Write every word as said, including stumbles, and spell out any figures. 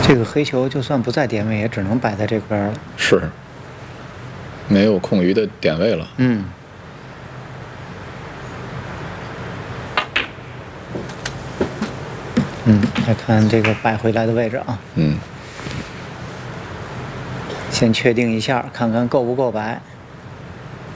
这个黑球就算不在点位，也只能摆在这边了。 是，没有空余的点位了。 嗯。嗯，来看这个摆回来的位置啊。 嗯。 先确定一下，看看够不够摆。